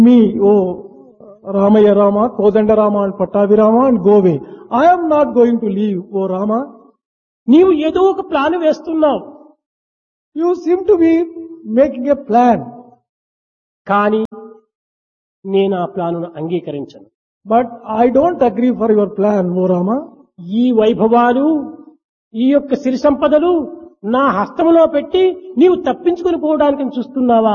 me, oh Ramaya Rama, Kodanda Rama and Pattavi Rama and go away. I am not going to leave, oh Rama. నీవు ఏదో ఒక plan వేస్తున్నావు. You seem to be making a plan, కానీ నేను ఆ ప్లానును అంగీకరించను. but I don't agree for your plan, oh Rama. ఈ వైభవాలు, ఈ యొక్క సిరి సంపదలు నా హస్తములో పెట్టి నీవు తప్పించుకొని పోవడానికి చూస్తున్నావా?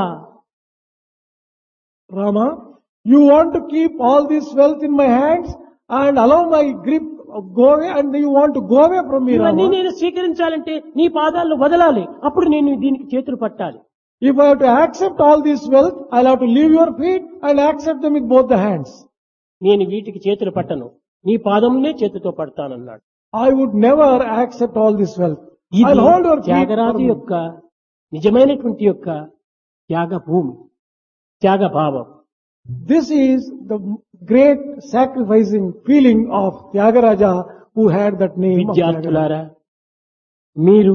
Rama, you want to keep all this wealth in my hands and allow my grip go away, and you want to go away from me, ఇవన్నీ Rama. నేను స్వీకరించాలంటే నీ పాదాలను వదలాలి. అప్పుడు నేను దీనికి చేతులు పట్టాలి. If I have to accept all this wealth, I'll have to leave your feet and accept them with both the hands. నేను వీటికి చేతులు పట్టను, నీ పాదమునే చేతితో పడతానన్నాడు. I would never accept all this wealth. ఇది I'll hold your feet. Tyagaraju for me. యొక్క నిజమైనటువంటి యొక్క త్యాగ భూమి, త్యాగ భావం. This is the great sacrificing feeling of Tyagaraja, who had that name of Tyagaraja. విద్యార్థులారా, మీరు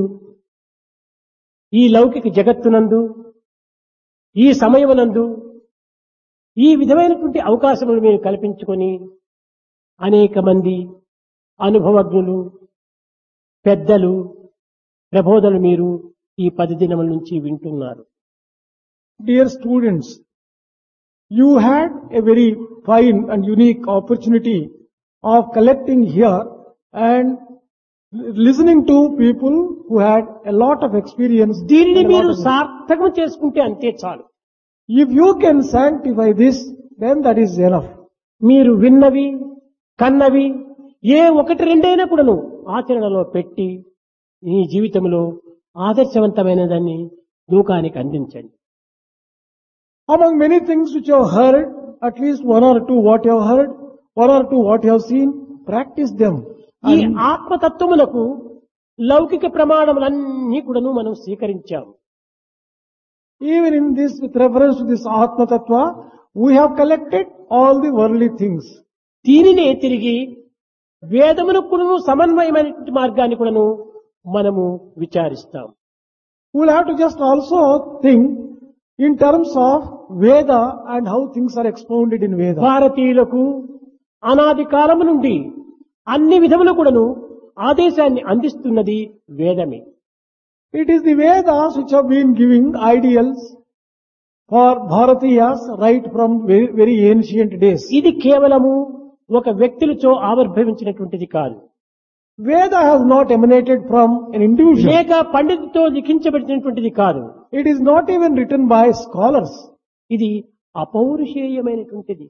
ఈ లౌకిక జగత్తునందు, ఈ సమయమునందు ఈ విధమైనటువంటి అవకాశములు మీరు కల్పించుకొని అనేక మంది అనుభవజ్ఞులు, పెద్దలు ప్రబోధనలు మీరు ఈ 10 దినముల నుంచి వింటున్నారు. Dear students, you had a very fine and unique opportunity of collecting here and listening to people who had a lot of experience. దీనిని and a lot మీరు of- సార్థకం చేసుకుంటే అంతే చాలు. If you can sanctify this, then that is enough. మీరు విన్నవి, కన్నవి ఏ ఒకటి రెండైనా కూడాను ఆచరణలో పెట్టి మీ జీవితంలో ఆదర్శవంతమైన దాన్ని లోకానికి అందించండి. Among many things which you have heard, at least one or two what you have heard, one or two what you have seen, practice them. ఈ And ఆత్మతత్వములకు లౌకిక ప్రమాణములన్నీ కూడాను మనం స్వీకరించాము. even in this, with reference to this Atma Tattva, we have collected all the worldly things. దీనినే తిరిగి వేదములకు కూడాను సమన్వయమైనటువంటి మార్గాన్ని కూడాను మనము విచారిస్తాం. We will have to just also think in terms of Veda and how things are expounded in Veda. భారతీయులకు అనాది కాలము నుండి అన్ని విధములు కూడాను ఆదేశాన్ని అందిస్తున్నది వేదమే. It is the Vedas which have been giving ideals for Bharatiyas right from very, very ancient days. ఇది కేవలము ఒక వ్యక్తులతో ఆవిర్భవించినటువంటిది కాదు, Veda has not emanated from an individual. లేక పండితుతో లిఖించబడినటువంటిది కాదు. It is not even written by scholars. ఇది అపౌరుషేయమైనటువంటిది.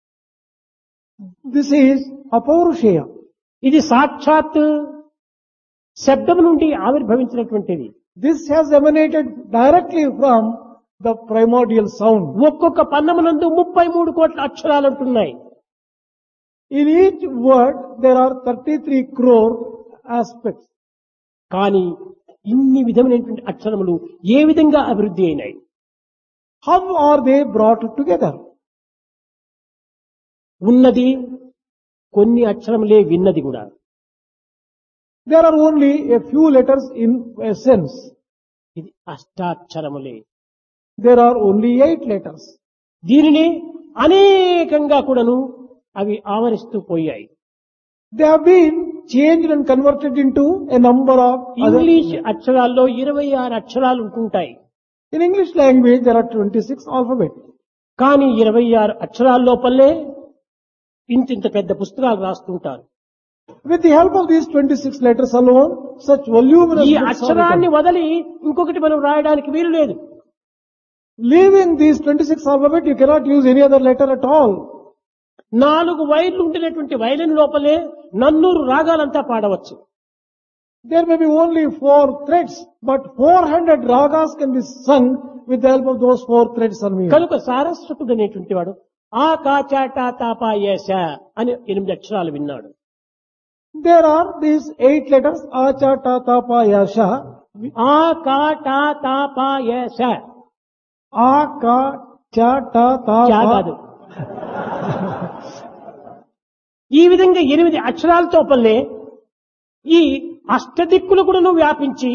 This is Apaurushaya. ఇది సాక్షాత్ శబ్దం నుండి ఆవిర్భవించినటువంటిది. This has emanated directly from the primordial sound. ఒక్కొక్క పన్నమునందు 33 కోట్ల అక్షరాలు ఉంటున్నాయి. In each word there are 33 crore aspects. కానీ ఇన్ని విధమైనటువంటి అక్షరములు ఏ విధంగా అభివృద్ధి అయినాయి? How are they brought together? ఉన్నది కొన్ని అక్షరములే, విన్నది కూడా. There are only a few letters in essence. ఇది అష్టాక్షరములే. There are only 8 letters. దీనిని అనేకంగా కూడాను అవి ఆవరిస్తూ పోయాయి. They have been changed and converted into a number of other. English అక్షరాల్లో 26 అక్షరాలు ఉంటుంటాయి. In English language there are 26 alphabets. కానీ 26 అక్షరాల లోపలే ఇంత పెద్ద పుస్తకాలు రాస్తుంటారు. With the help of these 26 letters alone, such voluminous ఈ books are అక్షరాన్ని written. వదిలి ఇంకొకటి మనం రాయడానికి వీలు లేదు. Leaving these 26 alphabet, you cannot use any other letter at all. 4 వైర్లు ఉండినటువంటి వైలిన్ లోపలే 400 రాగాలంతా పాడవచ్చు. There may be only 4 threads, but 400 ragas can be sung with the help of those 4 threads on me. కనుక సారస్వతుడు అనేటువంటి వాడు ఆ కాచాటా తాపా ఏష అని 8 అక్షరాలు విన్నాడు. There are these 8 letters, Acha, Ta, Ta, Pa, Ya, Sha. ఆ కాటా తాపా ఏష A, Ka, Cha, Ta, Ta, చా Pa. కాదు. ఈ విధంగా 8 అక్షరాలతో పల్లె ఈ అష్టదిక్కులు కూడాను వ్యాపించి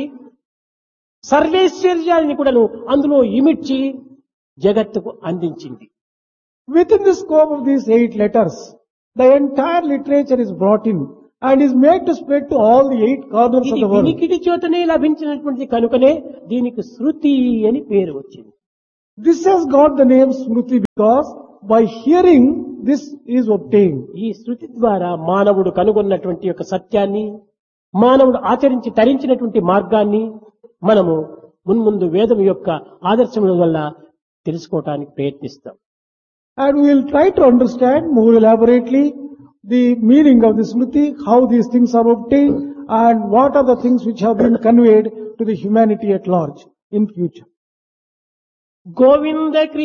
సర్వేశ్వర్యాన్ని కూడాను అందులో ఇమిడ్చి జగత్తుకు అందించింది. Within the scope of these 8 letters, the entire literature is brought in and is made to spread to all the 8 corners of ఇది the world. వినికిడి చేతనే లభించినటువంటి కనుకనే దీనికి శృతి అని పేరు వచ్చింది. This has got the name Smriti because by hearing this is obtained. ఈ శృతి ద్వారా మానవుడు కనుగొన్నటువంటి యొక్క సత్యాన్ని, మానవుడు ఆచరించి తరించినటువంటి మార్గాన్ని మనము మున్ముందు వేదం యొక్క ఆదర్శముల వల్ల తెలుసుకోవటానికి ప్రయత్నిస్తాం. And we will try to understand more elaborately the meaning of the Smriti, how these things are obtained, and what are the things which have been conveyed to the humanity at large in future. Govinda